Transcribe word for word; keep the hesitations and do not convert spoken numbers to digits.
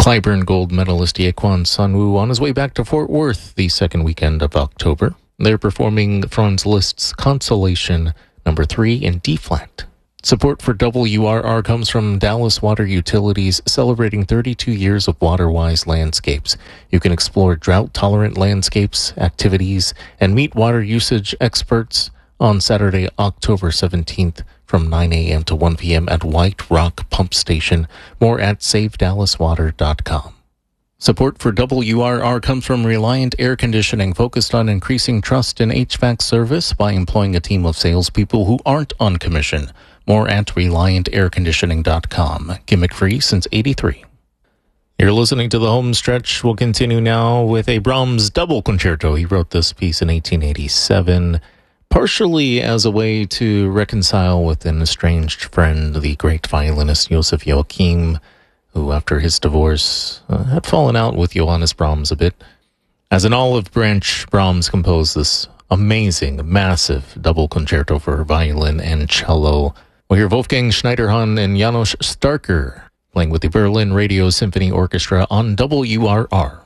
Clyburn gold medalist Yaquan Sunwoo on his way back to Fort Worth the second weekend of October. They're performing Franz Liszt's Consolation number three in D-flat. Support for W R R comes from Dallas Water Utilities, celebrating thirty-two years of water-wise landscapes. You can explore drought-tolerant landscapes, activities, and meet water usage experts on Saturday, October seventeenth from nine a.m. to one p.m. at White Rock Pump Station. More at save dallas water dot com. Support for W R R comes from Reliant Air Conditioning, focused on increasing trust in H V A C service by employing a team of salespeople who aren't on commission. More at reliant air conditioning dot com. Gimmick-free since eighty-three. You're listening to The Home Stretch. We'll continue now with a Brahms double concerto. He wrote this piece in eighteen eighty-seven, partially as a way to reconcile with an estranged friend, the great violinist Joseph Joachim, who, after his divorce, uh, had fallen out with Johannes Brahms a bit. As an olive branch, Brahms composed this amazing, massive double concerto for violin and cello. We'll hear Wolfgang Schneiderhan and Janos Starker playing with the Berlin Radio Symphony Orchestra on W R R.